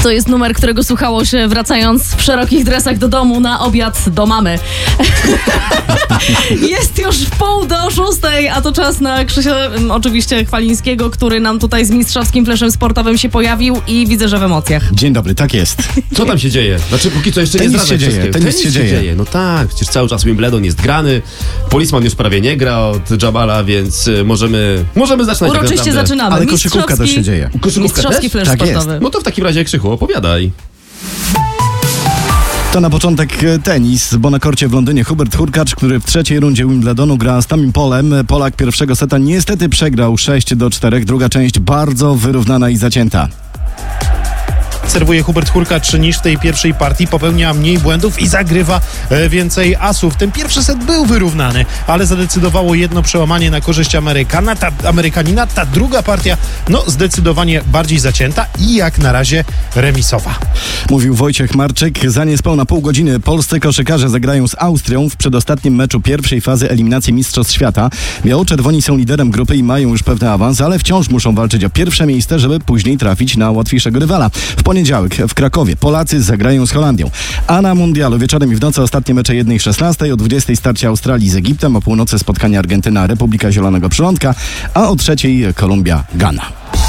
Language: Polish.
To jest numer, którego słuchało się wracając w szerokich dresach do domu na obiad do mamy. Jest już 5:45, a to czas na Krzysia, oczywiście Chwalińskiego, który nam tutaj z mistrzowskim fleszem sportowym się pojawił i widzę, że w emocjach. Dzień dobry, tak jest. Co tam się dzieje? Znaczy póki co jeszcze Tenis nie zdradzę się dzieje, wszystkiego. tenis się dzieje. No tak, przecież cały czas Wimbledon jest grany, Polisman już prawie nie gra od Jabala, więc możemy zaczynać. Uroczyście tak naprawdę. zaczynamy. Ale koszykówka też się dzieje. Koszykówka Mistrzowski też? flesz Tak jest. sportowy. No to w takim razie, Krzychu, opowiadaj. To na początek tenis, bo na korcie w Londynie Hubert Hurkacz, który w trzeciej rundzie Wimbledonu gra z Tamim Polem. Polak pierwszego seta niestety przegrał 6-4. Druga część bardzo wyrównana i zacięta. Serwuje Hubert Hurkacz niż w tej pierwszej partii, popełnia mniej błędów i zagrywa więcej asów. Ten pierwszy set był wyrównany, ale zadecydowało jedno przełamanie na korzyść Amerykanina. Ta druga partia, zdecydowanie bardziej zacięta i jak na razie remisowa. Mówił Wojciech Marczyk. Za niespełna pół godziny polscy koszykarze zagrają z Austrią w przedostatnim meczu pierwszej fazy eliminacji Mistrzostw Świata. Biało-czerwoni są liderem grupy i mają już pewny awans, ale wciąż muszą walczyć o pierwsze miejsce, żeby później trafić na łatwiejszego rywala. W poniedziałek w Krakowie Polacy zagrają z Holandią. A na mundialu wieczorem i w nocy ostatnie mecze 1:16, o 20:00 starcie Australii z Egiptem, o północy spotkanie Argentyna, Republika Zielonego Przylądka, a o 3:00 Kolumbia, Gana.